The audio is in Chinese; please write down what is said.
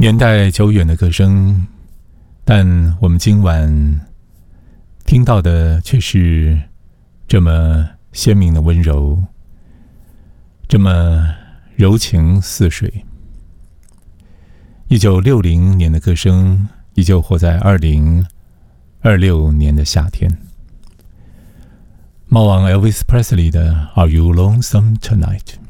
年代久远的歌声，但我们今晚听到的却是这么鲜明的温柔，这么柔情似水。1960年的歌声依旧活在2026年的夏天。猫王 Elvis Presley 的 Are You Lonesome Tonight？